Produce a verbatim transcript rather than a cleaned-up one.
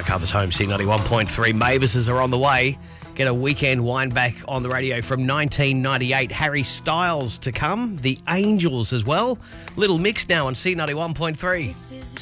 Covers home, C ninety-one point three. Mavis's are on the way. Get a weekend wind back on the radio from nineteen ninety-eight. Harry Styles to come. The Angels as well. Little Mix now on C ninety-one point three.